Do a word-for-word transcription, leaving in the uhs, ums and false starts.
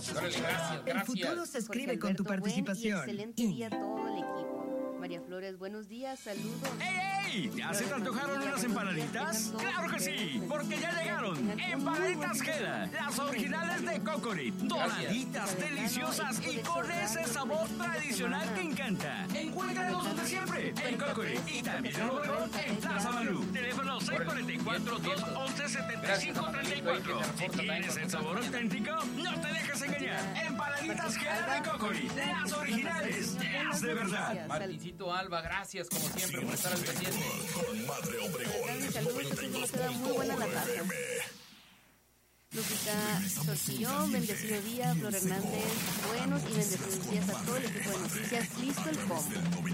Órale, gracias, El gracias. futuro se escribe Jorge con tu Alberto, buen y participación. excelente día a todo el equipo. María Flores, buenos días, saludos. ¡Ey, ey! ¿Ya se te antojaron unas empanaditas? ¡Claro que sí! Porque ya llegaron Empanaditas Gela, las originales de Cocori. Doraditas, deliciosas y con ese sabor tradicional que encanta. Encuéntralos donde siempre, en Cocori. Y también en Obregón, en Plaza Malú. Teléfono seis cuatro cuatro, dos once, setenta y cinco treinta y cuatro. Si quieres el sabor auténtico, no te dejes engañar. Empanaditas Gela de Cocori, las originales, las de verdad. Martincito Alba, gracias como siempre por estar al pendiente. Con Madre Obregón. Saludos, saludos, queda muy buena la taza. Lupita Tortillón, bendecido día, Flor Hernández, buenos y bendecidos días a todo el equipo de noticias. Listo el combo.